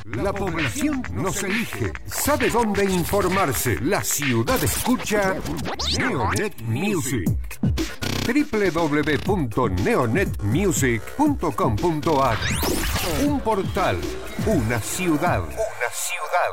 La población nos elige. ¿Sabe dónde informarse? La ciudad escucha Neonet Music. www.neonetmusic.com.ar. Un portal, una ciudad.